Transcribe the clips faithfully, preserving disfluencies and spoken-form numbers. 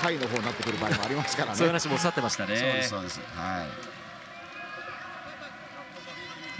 下位の方になってくる場合もありますからね。 そういう話もおっしゃってましたね。 そうですそうです、はい、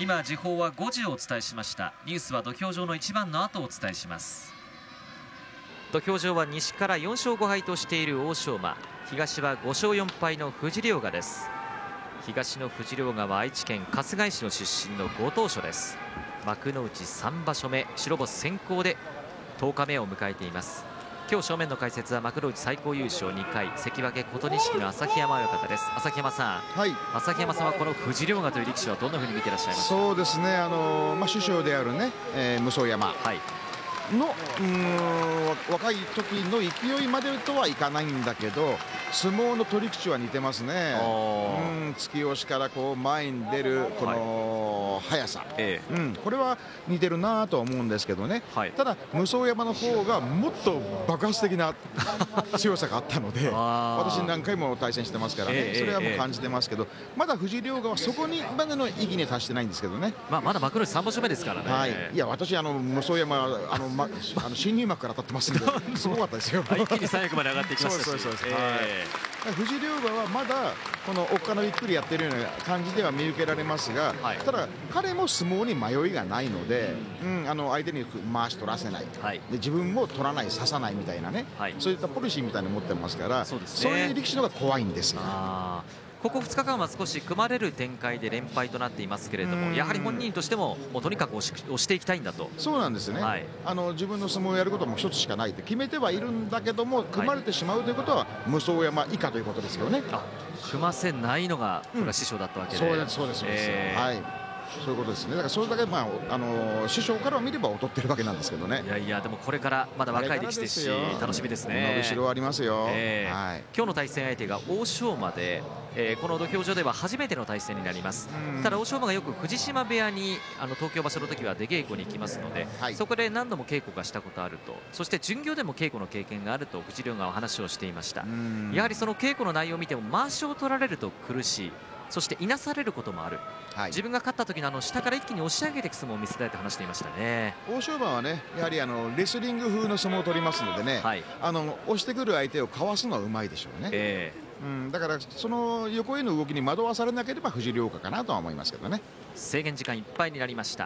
今時報はごじをお伝えしました。ニュースは土俵上の一番の後をお伝えします。土俵上は西からよんしょうごはいとしている欧勝馬、東はごしょうよんぱいの富士凌河です。東の富士凌河は愛知県春日井市の出身のご当所です。幕内さんばしょめ、白星先行でとおかめを迎えています。今日正面の解説は幕内最高優勝にかい関脇琴錦の旭山親方です。旭山さん、はい、旭山さんはこの富士凌河という力士はどんなふうに見ていらっしゃいますか？ そうですね、あの、まあ、師匠であるね、えー、武双山、はいのうーん若い時の勢いまでとはいかないんだけど、相撲の取り口は似てますね。うん突き押しからこう前に出るこの速さ、はいええうん、これは似てるなとは思うんですけどね、はい、ただ武双山の方がもっと爆発的な強さがあったので私何回も対戦してますからね、ええ、それはもう感じてますけど、ええ、まだ富士凌河はそこにまでの意義に達してないんですけどね、 まあ、まだ幕内さんばしょめですからね、 はい、いや私あの武双山あのま、あの新入幕から当たってますんですごかったですよ一気に三役まで上がってきましたし、そうそうそうそう、えー、富士凌河はまだこのおっかなびっくりやってるような感じでは見受けられますが、はい、ただ彼も相撲に迷いがないので、うん、あの相手に回し取らせない、はい、で自分も取らない刺さないみたいなね、はい、そういったポリシーみたいなの持ってますから、そうですね、そういう力士の方が怖いんですよ。あここふつかかんは少し組まれる展開で連敗となっていますけれども、やはり本人としてももうとにかく押し、押していきたいんだと。 そうなんですね、はい、あの自分の相撲をやることも一つしかないって決めてはいるんだけども、組まれてしまうということは武双山以下ということですよね。 あ組ませないのがこれは師匠だったわけで、 うん、そうですそうです、えー、はいそういうことですね。だからそれだけ、まああのー、師匠から見れば劣ってるわけなんですけどね。 いやいやでもこれからまだ若い力士ですし楽しみですね。 伸びしろありますよ、 えーはい、今日の対戦相手が欧勝馬で、えー、この土俵上では初めての対戦になります。ただ欧勝馬がよく藤島部屋にあの東京場所の時は出稽古に行きますので、はい、そこで何度も稽古がしたことあると、そして巡業でも稽古の経験があると藤凌河は話をしていました。やはりその稽古の内容を見てもまわしを取られると苦しい、そしていなされることもある、はい、自分が勝った時のあの下から一気に押し上げていく相撲を見せたいと話していましたね。 欧勝馬はねやはりあのレスリング風の相撲を取りますのでね、はい、あの押してくる相手をかわすのはうまいでしょうね、えーうん、だからその横への動きに惑わされなければ富士凌河かなとは思いますけどね。 制限時間いっぱいになりました。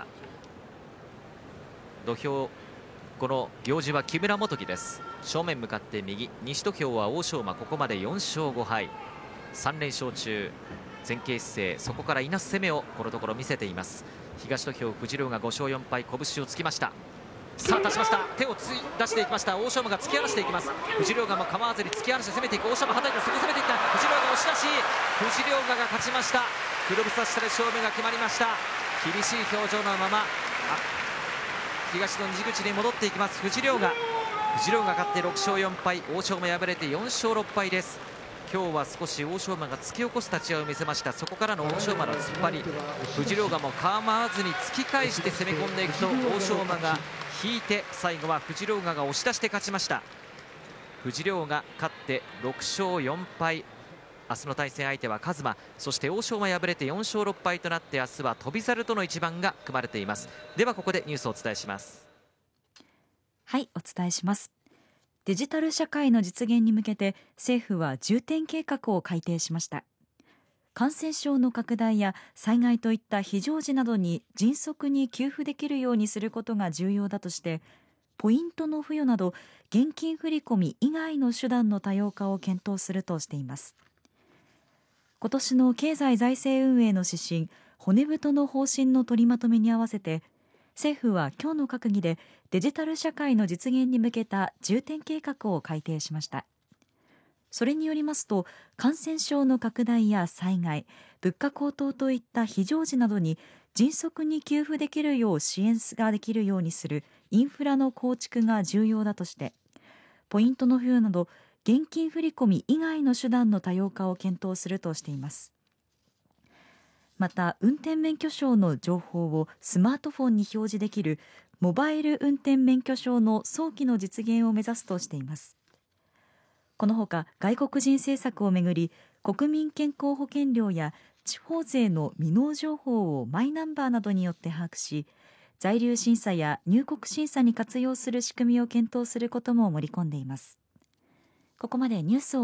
土俵この行司は木村元基です。正面向かって右、西土俵は欧勝馬、ここまでよんしょうごはいさんれんしょう中、前傾姿勢、そこからいなす攻めをこのところ見せています。東土俵富士凌河ごしょうよんぱい、拳をつきました。さあ立ちました、手をつい出していきました。欧勝馬が突き放していきます。富士凌河も構わずに突き放して攻めていく。欧勝馬はたいてそこ攻めていった富士凌河押し出し、富士凌河が勝ちました。黒房下で勝負が決まりました。厳しい表情のまま東の西口に戻っていきます富士凌河。富士凌河が勝ってろくしょうよんぱい、欧勝馬敗れてよんしょうろっぱいです。今日は少し欧勝馬が突き起こす立ち合いを見せました。そこからの欧勝馬の突っ張り、富士凌河も構わずに突き返して攻め込んでいくと欧勝馬が引いて、最後は富士凌河が押し出して勝ちました。富士凌河勝ってろくしょうよんぱい、明日の対戦相手は一馬、そして欧勝馬敗れてよんしょうろっぱいとなって、明日は翔猿との一番が組まれています。ではここでニュースをお伝えします。 はい、お伝えします。デジタル社会の実現に向けて政府は重点計画を改定しました。感染症の拡大や災害といった非常時などに迅速に給付できるようにすることが重要だとして、ポイントの付与など現金振込以外の手段の多様化を検討するとしています。今年の経済財政運営の指針、骨太の方針の取りまとめに合わせて、政府は今日の閣議でデジタル社会の実現に向けた重点計画を改定しました。それによりますと、感染症の拡大や災害、物価高騰といった非常時などに迅速に給付できるよう支援ができるようにするインフラの構築が重要だとして、ポイントの付与など現金振込以外の手段の多様化を検討するとしています。また、運転免許証の情報をスマートフォンに表示できるモバイル運転免許証の早期の実現を目指すとしています。このほか、外国人政策をめぐり、国民健康保険料や地方税の未納情報をマイナンバーなどによって把握し、在留審査や入国審査に活用する仕組みを検討することも盛り込んでいます。ここまでニュースを